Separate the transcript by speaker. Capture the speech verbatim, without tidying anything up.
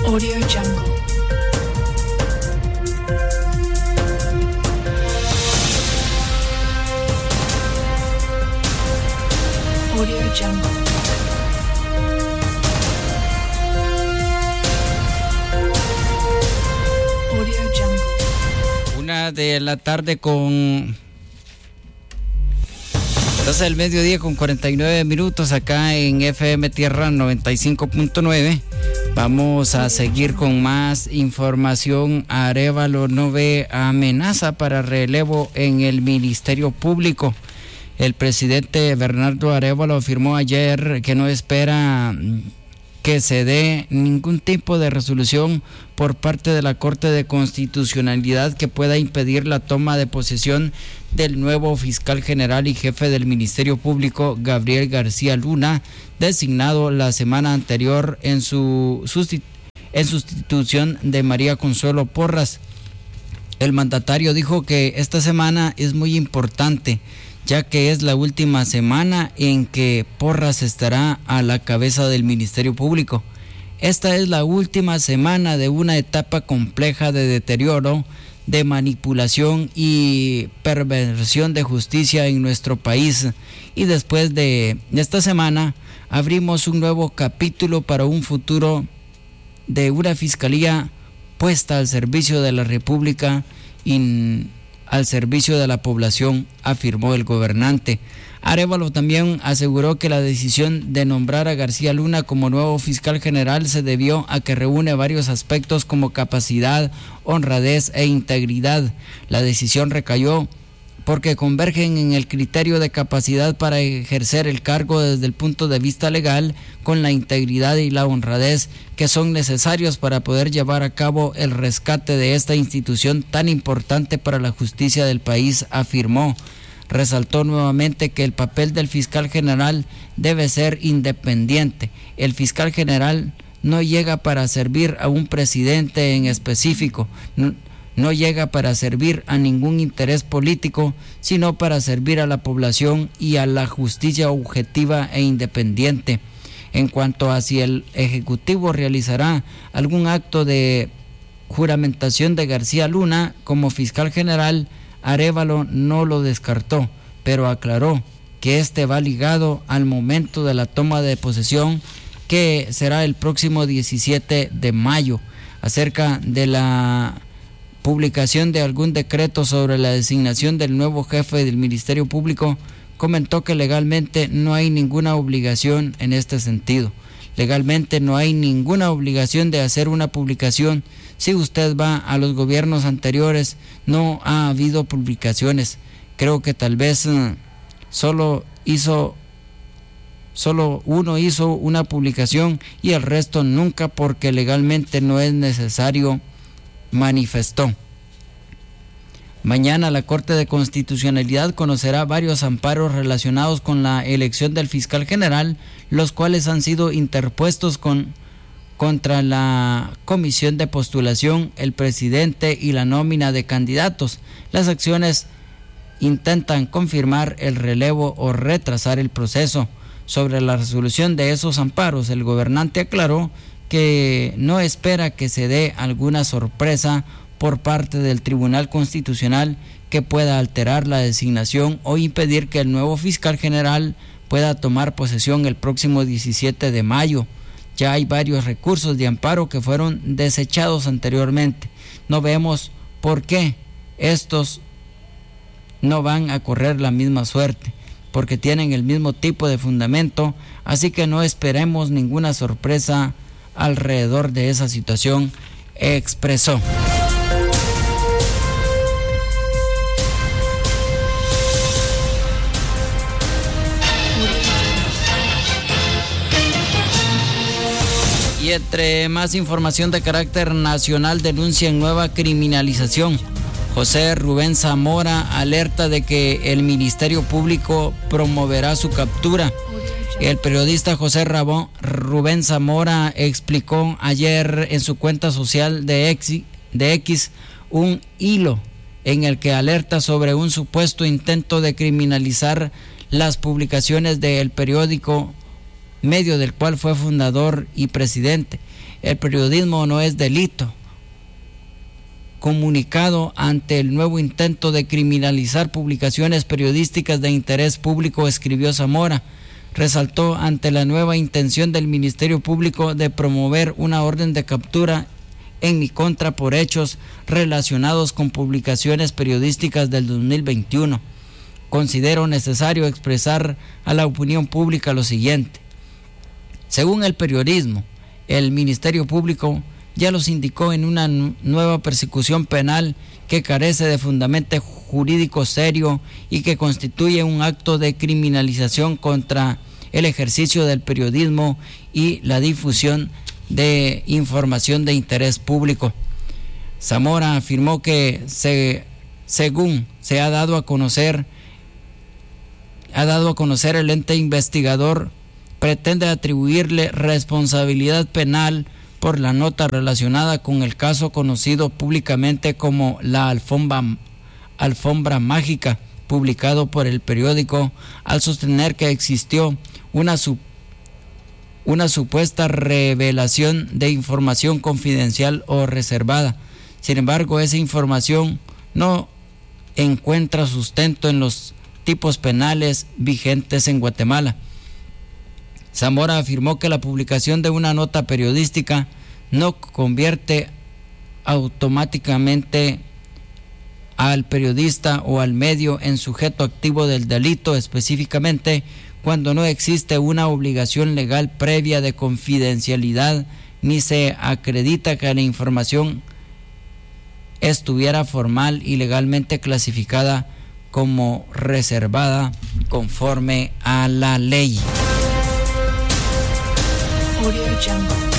Speaker 1: Audio Jungle. Audio Jungle. Audio Jungle.
Speaker 2: Una de la tarde con doce del mediodía con cuarenta y nueve minutos acá en F M Tierra noventa y cinco punto nueve. Vamos a seguir con más información. Arévalo no ve amenaza para relevo en el Ministerio Público. El presidente Bernardo Arévalo afirmó ayer que no espera que se dé ningún tipo de resolución por parte de la Corte de Constitucionalidad que pueda impedir la toma de posesión del nuevo fiscal general y jefe del Ministerio Público, Gabriel García Luna, designado la semana anterior en su sustitu- en sustitución de María Consuelo Porras. El mandatario dijo que esta semana es muy importante, ya que es la última semana en que Porras estará a la cabeza del Ministerio Público. Esta es la última semana de una etapa compleja de deterioro, de manipulación y perversión de justicia en nuestro país. Y después de esta semana abrimos un nuevo capítulo para un futuro de una fiscalía puesta al servicio de la República y al servicio de la población, afirmó el gobernante. Arévalo también aseguró que la decisión de nombrar a García Luna como nuevo fiscal general se debió a que reúne varios aspectos como capacidad, honradez e integridad. La decisión recayó porque convergen en el criterio de capacidad para ejercer el cargo desde el punto de vista legal, con la integridad y la honradez que son necesarios para poder llevar a cabo el rescate de esta institución tan importante para la justicia del país, afirmó. Resaltó nuevamente que el papel del fiscal general debe ser independiente. El fiscal general no llega para servir a un presidente en específico, no, no llega para servir a ningún interés político, sino para servir a la población y a la justicia objetiva e independiente. En cuanto a si el Ejecutivo realizará algún acto de juramentación de García Luna como fiscal general, Arévalo no lo descartó, pero aclaró que este va ligado al momento de la toma de posesión, que será el próximo diecisiete de mayo. Acerca de la publicación de algún decreto sobre la designación del nuevo jefe del Ministerio Público, comentó que legalmente no hay ninguna obligación en este sentido. Legalmente no hay ninguna obligación de hacer una publicación. Si usted va a los gobiernos anteriores, no ha habido publicaciones. Creo que tal vez uh, solo hizo, solo uno hizo una publicación y el resto nunca, porque legalmente no es necesario, manifestó. Mañana la Corte de Constitucionalidad conocerá varios amparos relacionados con la elección del fiscal general, los cuales han sido interpuestos con, contra la comisión de postulación, el presidente y la nómina de candidatos. Las acciones intentan confirmar el relevo o retrasar el proceso. Sobre la resolución de esos amparos, el gobernante aclaró que no espera que se dé alguna sorpresa por parte del Tribunal Constitucional que pueda alterar la designación o impedir que el nuevo fiscal general pueda tomar posesión el próximo diecisiete de mayo. Ya hay varios recursos de amparo que fueron desechados anteriormente. No vemos por qué estos no van a correr la misma suerte, porque tienen el mismo tipo de fundamento, así que no esperemos ninguna sorpresa alrededor de esa situación, expresó. Y entre más información de carácter nacional, denuncian nueva criminalización. José Rubén Zamora alerta de que el Ministerio Público promoverá su captura. El periodista José Rabón, Rubén Zamora explicó ayer en su cuenta social de X, de X un hilo en el que alerta sobre un supuesto intento de criminalizar las publicaciones del periódico medio del cual fue fundador y presidente. El periodismo no es delito. Comunicado ante el nuevo intento de criminalizar publicaciones periodísticas de interés público, escribió Zamora. Resaltó ante la nueva intención del Ministerio Público de promover una orden de captura en mi contra por hechos relacionados con publicaciones periodísticas del dos mil veintiuno. Considero necesario expresar a la opinión pública lo siguiente. Según el periodismo, el Ministerio Público ya los indicó en una nueva persecución penal que carece de fundamento jurídico serio y que constituye un acto de criminalización contra el ejercicio del periodismo y la difusión de información de interés público. Zamora afirmó que se, según se ha dado a conocer, ha dado a conocer el ente investigador pretende atribuirle responsabilidad penal por la nota relacionada con el caso conocido públicamente como la alfombra, alfombra mágica, publicado por el periódico, al sostener que existió una, su, una supuesta revelación de información confidencial o reservada. Sin embargo, esa información no encuentra sustento en los tipos penales vigentes en Guatemala. Zamora afirmó que la publicación de una nota periodística no convierte automáticamente al periodista o al medio en sujeto activo del delito, específicamente cuando no existe una obligación legal previa de confidencialidad ni se acredita que la información estuviera formal y legalmente clasificada como reservada conforme a la ley.
Speaker 1: Audio Jungle.